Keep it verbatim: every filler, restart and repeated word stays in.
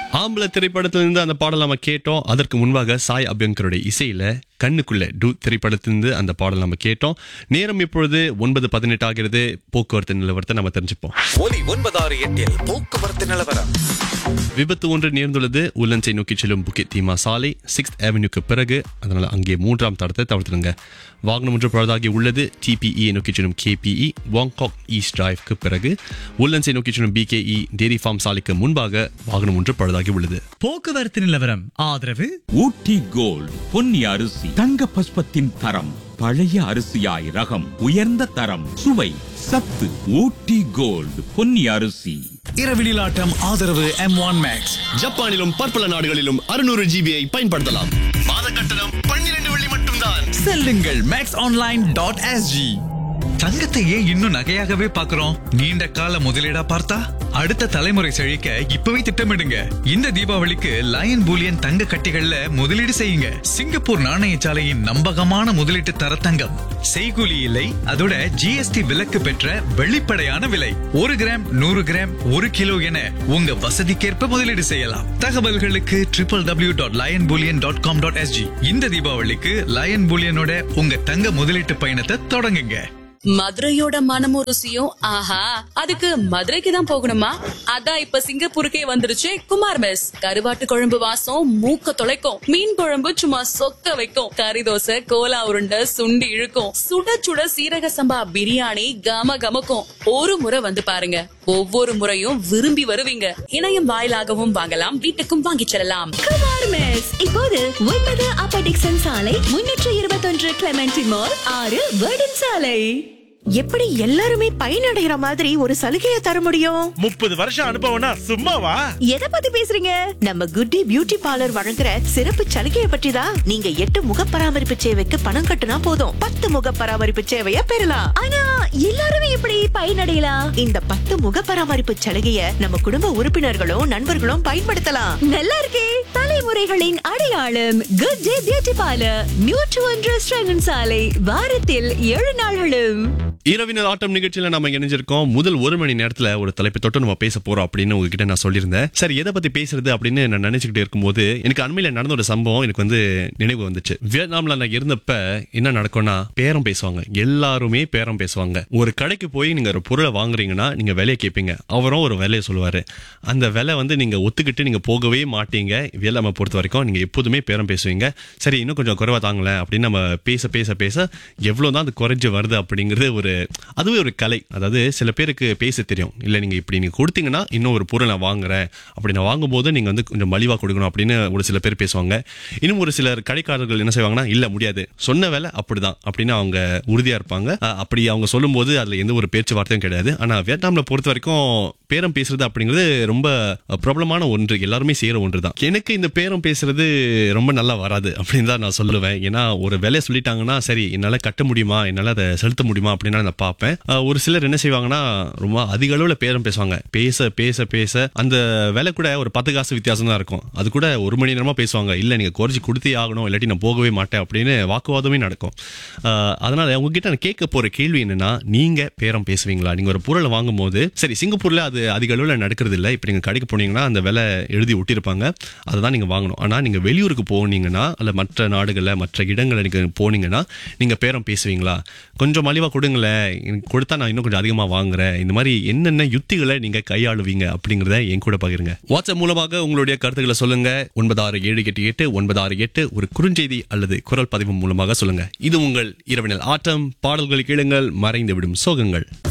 ஆம்பளை திரைப்படத்திலிருந்து அந்த பாடல் நம்ம கேட்டோம். அதற்கு முன்பாக சாய் அபியங்கருடைய இசையில கண்ணுக்குள்ள டூ திரைப்படத்திலிருந்து அந்த பாடல் நம்ம கேட்டோம். நேரம் இப்பொழுது ஒன்பது பதினெட்டு ஆகிறது. போக்குவரத்து நிலவரத்தை நம்ம தெரிஞ்சுப்போம். ஒலி ஒன்பதாறு எட்டில் போக்குவரத்து நிலவரம். விபத்து ஒன்று நேர்ந்துள்ளது. உல்லன்சை நோக்கி செல்லும் புக்கிட் தீமா சாலை சிக்ஸ்த் அவென்யூக்கு பிறகு. அதனால அங்கே மூன்றாம் தடத்தை தவிர்த்துடுங்க. வாகனம் ஒன்று பழுதாகி உள்ளது. டிபிஇ நோக்கி செல்லும் கேபிஇ வாங்காக் ஈஸ்ட் டிரைவ்க்கு பிறகு. உல்லன்சை நோக்கி செல்லும் பிகேஇ டேரி ஃபார்ம் சாலைக்கு முன்பாக வாகனம் ஒன்று பழுதாகி உள்ளது. போக்குவரத்து நிலவரம் ஆதரவு ஊட்டி கோல்ட் பொன்னி அரிசி தங்க பஸ்பத்தின் தரம். பழைய அரிசியாய் ரகம் உயர்ந்த தரம் சுவை சத்து. ஊட்டி கோல்ட் பொன்னி அரிசி. இரவினில் ஆட்டம் ஆதரவு எம் ஒன் மேக்ஸ். ஜப்பானிலும் பற்பல நாடுகளிலும் அறுநூறு ஜிபியை பயன்படுத்தலாம். மாத கட்டணம் பன்னிரண்டு வெள்ளி மட்டும்தான். செல்லுங்கள் மேக்ஸ் ஆன்லைன் டாட் எஸ்ஜி. தங்கத்தை ஏன் இன்னும் நகையாகவே பார்க்கிறோம்? நீண்ட கால முதலீடா பார்த்தா அடுத்த தலைமுறை செழிக்க இப்பவே திட்டமிடுங்க. இந்த தீபாவளிக்கு லயன் பூலியன் தங்க கட்டிகள்ல முதலீடு செய்யுங்க. சிங்கப்பூர் நாணயசாலையின் நம்பகமான முதலீட்டு தர தங்கம். செய்கூலி இல்லை, அதோட ஜிஎஸ்டி விலக்கு பெற்ற வெளிப்படையான விலை. ஒரு கிராம் நூறு கிராம் ஒரு கிலோ என உங்க வசதிக்கேற்ப முதலீடு செய்யலாம். தகவல்களுக்கு triple W dot line Boolean dot com dot SG. இந்த தீபாவளிக்கு லயன் பூலியனோட உங்க தங்க முதலீட்டு பயணத்தை தொடங்குங்க. மதுரையோட மனமும் ருசியும் ஆஹா, அதுக்கு மதுரைக்கு தான் போகணுமா? அதான் இப்ப சிங்கப்பூருக்கே வந்துருச்சு குமார் மெஸ். கருவாட்டு குழம்பு வாசம் மூக்க தொலைக்கும். மீன் குழம்பு சும்மா சொக்க வைக்கும். கறி தோசை கோலா உருண்டை சுண்டி இழுக்கும். சுட சுட சீரக சம்பா பிரியாணி கம கமக்கும். ஒரு முறை வந்து பாருங்க, ஒவ்வொரு முறையும் விரும்பி வருவீங்க. இணையம் வாயிலாகவும் வாங்கலாம், வீட்டுக்கும் வாங்கிச் செல்லலாம். குமார் மெஸ் இப்போது ஒன்பது அப்பர் டிக்சன் சாலை, முன்னூற்று இருபத்தொன்று கிளெமென்டி மால், ஆறு வேர்டன் சாலை. எப்படி எல்லாருமே பயனடைகிற மாதிரி ஒரு சலுகையை தர முடியும்? முப்பது வருஷம் அனுபவம்னா சும்மாவா? எதை பத்தி பேசுறீங்க? நம்ம குட்டி பியூட்டி பார்லர் வழங்குற சிறப்பு சலுகையை பற்றி தான். நீங்க எட்டு முக பராமரிப்பு சேவைக்கு பணம் கட்டுனா போதும், பத்து முக பராமரிப்பு சேவையை பெறலாம். ஆனா எல்லாருமே எப்படி பயனடையலாம்? இந்த பத்து முக பராமரிப்பு சலுகையை நம்ம குடும்ப உறுப்பினர்களும் நண்பர்களும் பயன்படுத்தலாம். நல்லா இருக்கே. தலைமுறைகளின் அடையாளம் குட் டே பியூட்டி பார்லர், நூற்று ஒன்று ஸ்ரங்கன் சாலை, வாரத்தில் ஏழு நாள்களும். இரவினர் ஆட்டம் நிகழ்ச்சியில நம்ம இணைஞ்சிருக்கோம். முதல் ஒரு மணி நேரத்துல ஒரு தலைப்பை தொட்டு நம்ம பேச போறோம் அப்படின்னு உங்ககிட்ட நான் சொல்லியிருந்தேன். சரி, எதை பத்தி பேசுறது அப்படின்னு நான் நினைச்சுக்கிட்டே இருக்கும்போது எனக்கு அண்மையில நடந்த ஒரு சம்பவம் எனக்கு வந்து நினைவு வந்துச்சு. வியட்நாம்ல நான் இருந்தப்ப என்ன நடக்கும்னா, பேரம் பேசுவாங்க. எல்லாருமே பேரம் பேசுவாங்க. ஒரு கடைக்கு போய் நீங்க ஒரு பொருளை வாங்குறீங்கன்னா நீங்க விலையை கேட்பீங்க. அவரும் ஒரு விலையை சொல்லுவாரு. அந்த விலை வந்து நீங்க ஒத்துக்கிட்டு நீங்க போகவே மாட்டீங்க. வியட்நாமை பொறுத்த வரைக்கும் நீங்க எப்போதுமே பேரம் பேசுவீங்க. சரி, இன்னும் கொஞ்சம் குறைவா தாங்கல அப்படின்னு நம்ம பேச பேச பேச எவ்வளவுதான் அது குறைஞ்சு வருது அப்படிங்கிறது ஒரு அதுவே ஒரு கலை. அதாவது சில பேருக்கு பேச தெரியும். இல்ல நீங்க இப்படி நீங்க கொடுத்தீங்கன்னா இன்னும் ஒரு பொருள் நான் வாங்குறேன், அப்படி நான் வாங்கும் போது நீங்க வந்து கொஞ்சம் மலிவா கொடுக்கணும் அப்படின்னு ஒரு சில பேர் பேசுவாங்க. இன்னும் ஒரு சிலர் கடைக்காரர்கள் என்ன செய்வாங்கன்னா, இல்ல முடியாது, சொன்ன வேலை அப்படிதான் அப்படின்னு அவங்க உறுதியா இருப்பாங்க. அப்படி அவங்க சொல்லும் போது அதுல எந்த ஒரு பேச்சுவார்த்தையும் கிடையாது. ஆனா வியட்நாம்ல பொறுத்த வரைக்கும் பேரம் பேசுறது அப்படிங்கிறது ரொம்ப பிரபலமான ஒன்று, எல்லாருமே செய்யற ஒன்று தான். எனக்கு இந்த பேரம் பேசுறது ரொம்ப நல்லா வராது அப்படின்னு தான் நான் சொல்லுவேன். ஏன்னா ஒரு வேலையை சொல்லிட்டாங்கன்னா சரி, என்னால கட்ட முடியுமா, என்னால அதை செலுத்த முடியுமா அப்படின்னு நான் பார்ப்பேன். ஒரு சிலர் என்ன செய்வாங்கன்னா, ரொம்ப அதிக அளவுல பேரம் பேசுவாங்க. பேச பேச பேச அந்த வேலை கூட ஒரு பத்து காசு வித்தியாசம் தான் இருக்கும். அது கூட ஒரு மணி நேரமா பேசுவாங்க. இல்ல நீங்க குறைச்சி கொடுத்தே ஆகணும், இல்லாட்டி நான் போகவே மாட்டேன் அப்படின்னு வாக்குவாதமே நடக்கும். அதனால உங்ககிட்ட நான் கேட்க போற கேள்வி என்னன்னா, நீங்க பேரம் பேசுவீங்களா? நீங்க ஒரு பொருளை வாங்கும் போது, சரி சிங்கப்பூர்ல அது அதிக அளவுல நடக்கிறது இல்லை. இப்ப நீங்க கடைக்கு போனீங்கன்னா அந்த விலை எழுதி ஒட்டியிருப்பாங்க, அதுதான் நீங்க வாங்கணும். ஆனா நீங்க வெளியூருக்கு போனீங்கன்னா, அல்ல மற்ற நாடுகள்ல மற்ற இடங்களை நீங்க போனீங்கன்னா நீங்க பேரம் பேசுவீங்களா? கொஞ்சம் மலிவா கொடுங்களேன், கொடுத்தா நான் இன்னும் கொஞ்சம் அதிகமா வாங்குறேன். இந்த மாதிரி என்னென்ன யுத்திகளை நீங்க கையாளுவீங்க அப்படிங்கறத என் கூட பகிருங்க. வாட்ஸ்அப் மூலமாக உங்களுடைய கருத்துக்களை சொல்லுங்க. ஒன்பது ஆறு ஏழு எட்டு எட்டு ஒன்பது ஆறு எட்டு ஒரு குறுஞ்செய்தி அல்லது குரல் பதிவு மூலமாக சொல்லுங்க. இது உங்கள் இரவினல் ஆட்டம். பாடல்கள் கேளுங்கள், மறைந்து விடும் சோகங்கள்.